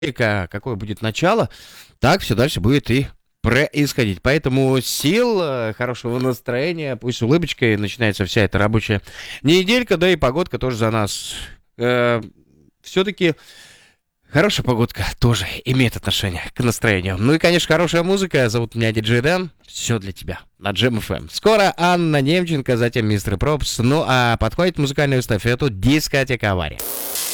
какое будет начало, так все дальше будет и происходить. Поэтому сил, хорошего настроения, пусть с улыбочкой начинается вся эта рабочая неделька, да и погодка тоже за нас. Все-таки хорошая погодка тоже имеет отношение к настроению. Ну и, конечно, хорошая музыка. Зовут меня Диджей Дэн. Все для тебя на Jam FM. Скоро Анна Немченко, затем Мистер Пропс. Ну а подходит музыкальную эстафету «Дискотека Авария».